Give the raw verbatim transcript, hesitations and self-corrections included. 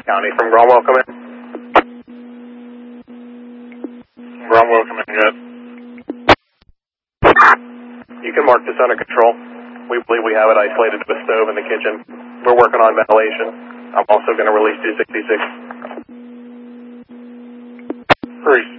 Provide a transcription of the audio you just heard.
County from Bromwell, come in. Bromwell, come in, good. You can mark this under control. We believe we have it isolated to a stove in the kitchen. We're working on ventilation. I'm also going to release two sixty-six. Three